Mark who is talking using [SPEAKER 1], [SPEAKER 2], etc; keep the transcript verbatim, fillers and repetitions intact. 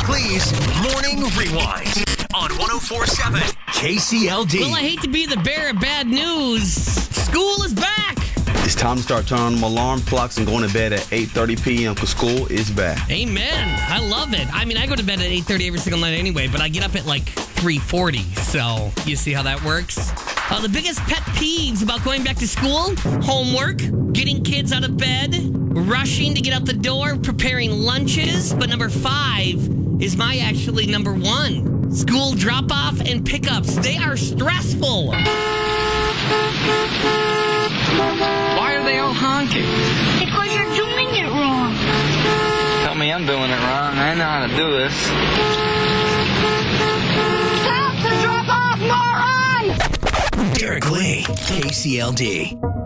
[SPEAKER 1] Derek Lee's Morning Rewind on one oh four point seven K C L D.
[SPEAKER 2] Well, I hate to be the bearer of bad news. School is back.
[SPEAKER 3] It's time to start turning on them alarm clocks and going to bed at eight thirty p.m. because school is back.
[SPEAKER 2] Amen. I love it. I mean, I go to bed at eight thirty every single night anyway, but I get up at like three forty. So you see how that works? Uh, the biggest pet peeves about going back to school: homework, getting kids out of bed, rushing to get out the door, preparing lunches. But number five is my actually number one. School drop-off and pickups. They are stressful.
[SPEAKER 4] Why are they all honking?
[SPEAKER 5] Because you're doing it wrong.
[SPEAKER 4] Tell me I'm doing it wrong. I know how to do this.
[SPEAKER 5] Stop the drop-off, moron!
[SPEAKER 1] Derek Lee, K C L D.